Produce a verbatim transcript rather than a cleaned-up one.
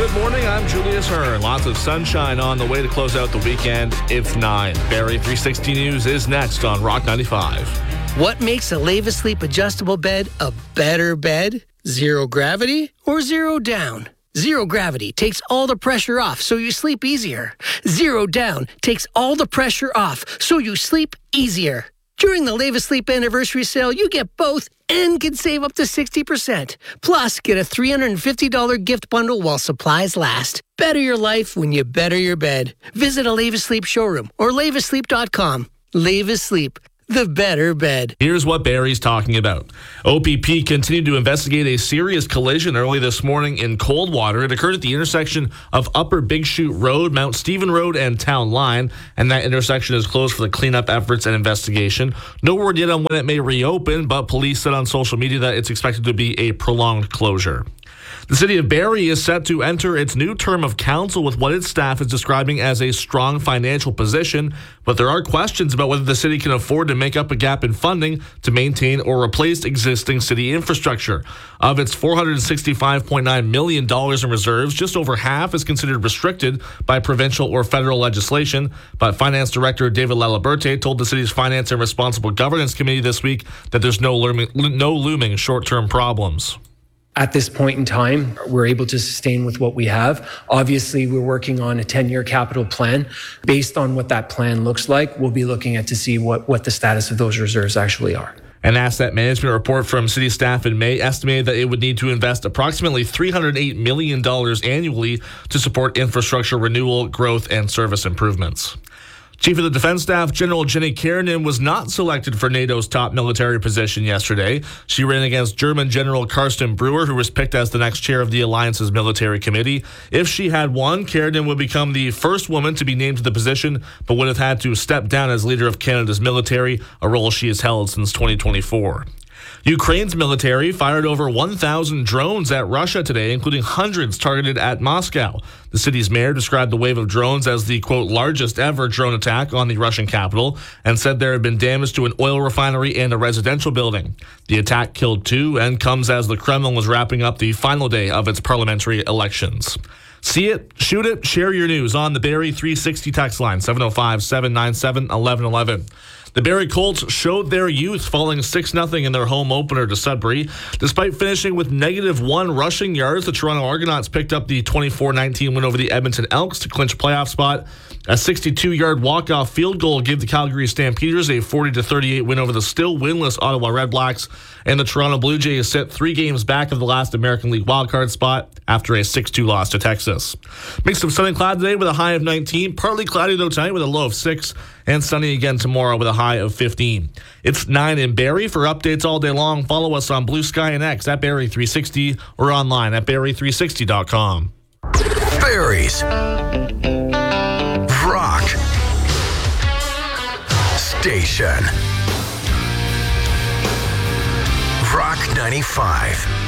Good morning, I'm Julius Hearn. Lots of sunshine on the way to close out the weekend. It's nine. Barrie three sixty News is next on Rock ninety-five. What makes a Leva Sleep adjustable bed a better bed? Zero gravity or zero down? Zero gravity takes all the pressure off so you sleep easier. Zero down takes all the pressure off so you sleep easier. During the Leva Sleep anniversary sale, you get both and can save up to sixty percent. Plus, get a three hundred fifty dollars gift bundle while supplies last. Better your life when you better your bed. Visit a Leva Sleep showroom or leva sleep dot com. Leva Sleep, the better bed. Here's what Barrie's talking about. O P P continued to investigate a serious collision early this morning in Coldwater. It occurred at the intersection of Upper Big Chute Road, Mount Stephen Road, and Town Line, and that intersection is closed for the cleanup efforts and investigation. No word yet on when it may reopen, but police said on social media that it's expected to be a prolonged closure. The city of Barrie is set to enter its new term of council with what its staff is describing as a strong financial position, but there are questions about whether the city can afford to make up a gap in funding to maintain or replace existing city infrastructure. Of its four hundred sixty-five point nine million dollars in reserves, just over half is considered restricted by provincial or federal legislation, but Finance Director David Laliberte told the city's Finance and Responsible Governance Committee this week that there's no looming, no looming short-term problems. At this point in time, we're able to sustain with what we have. Obviously, we're working on a ten-year capital plan. Based on what that plan looks like, we'll be looking at to see what, what the status of those reserves actually are. An asset management report from city staff in May estimated that it would need to invest approximately three hundred eight million dollars annually to support infrastructure renewal, growth, and service improvements. Chief of the Defense Staff, General Jenny Kiernan, was not selected for NATO's top military position yesterday. She ran against German General Carsten Brewer, who was picked as the next chair of the alliance's military committee. If she had won, Kiernan would become the first woman to be named to the position, but would have had to step down as leader of Canada's military, a role she has held since twenty twenty-four. Ukraine's military fired over one thousand drones at Russia today, including hundreds targeted at Moscow. The city's mayor described the wave of drones as the, quote, largest ever drone attack on the Russian capital and said there had been damage to an oil refinery and a residential building. The attack killed two and comes as the Kremlin was wrapping up the final day of its parliamentary elections. See it, shoot it, share your news on the Barrie three sixty text line, seven oh five, seven nine seven, one one one one. The Barrie Colts showed their youth, falling six nothing in their home opener to Sudbury. Despite finishing with negative one rushing yards, the Toronto Argonauts picked up the twenty-four nineteen win over the Edmonton Elks to clinch a playoff spot. A sixty-two-yard walk-off field goal gave the Calgary Stampeders a forty to thirty-eight win over the still winless Ottawa Redblacks, and the Toronto Blue Jays sit three games back of the last American League wildcard spot after a six two loss to Texas. Mix of sun and cloud today with a high of nineteen. Partly cloudy though tonight with a low of six, and sunny again tomorrow with a high of fifteen. It's nine in Barrie. For updates all day long, follow us on Blue Sky and X at Barrie three sixty or online at barrie three sixty dot com. Barrie's Rock Station. Rock ninety-five.